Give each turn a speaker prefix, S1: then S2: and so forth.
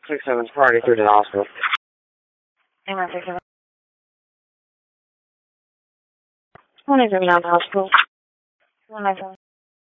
S1: 6-7's party through to the hospital.
S2: Hang on, 6-7. 1-9-7 out the hospital. 1-9-7.